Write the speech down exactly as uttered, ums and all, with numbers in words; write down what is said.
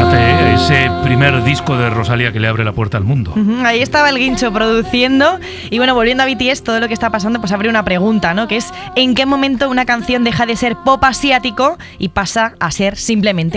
Café, ese primer disco de Rosalía que le abre la puerta al mundo. Uh-huh, ahí estaba el Guincho produciendo. Y bueno, volviendo a B T S, todo lo que está pasando, pues abre una pregunta, ¿no? Que es, ¿en qué momento una canción deja de ser pop asiático y pasa a ser simplemente